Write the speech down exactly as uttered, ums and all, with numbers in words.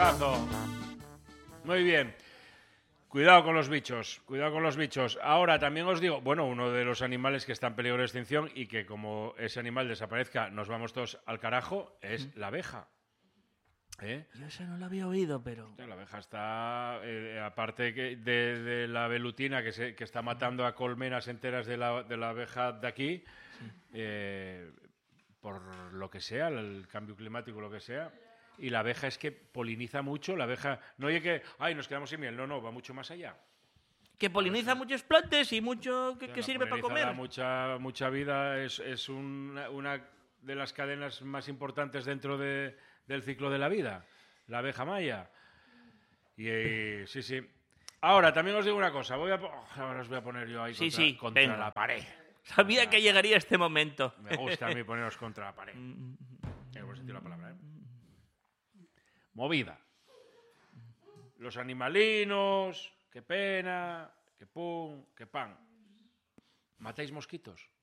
Juegazo. Muy bien. Cuidado con los bichos, cuidado con los bichos. Ahora también os digo, bueno, uno de los animales que está en peligro de extinción y que como ese animal desaparezca nos vamos todos al carajo es mm. la abeja. ¿Eh? Yo eso no lo había oído, pero... La abeja está, eh, aparte de, de la velutina que, se, que está matando a colmenas enteras de la, de la abeja de aquí, sí. eh, por lo que sea, el cambio climático, lo que sea... Y la abeja es que poliniza mucho, la abeja... No oye que, ay, nos quedamos sin miel, no, no, va mucho más allá. Que poliniza muchas plantas y mucho que, que sirve para comer. Mucha, mucha vida, es, es una, una de las cadenas más importantes dentro de, del ciclo de la vida, la abeja maya. Y, y sí, sí. Ahora, también os digo una cosa, voy a, ahora os voy a poner yo ahí sí, contra, sí, contra la pared. Sabía contra que llegaría este momento. Me gusta a mí poneros contra la pared. En el buen sentido de la palabra, ¿eh? Movida. Los animalinos, qué pena, qué pum, qué pan. ¿Matáis mosquitos?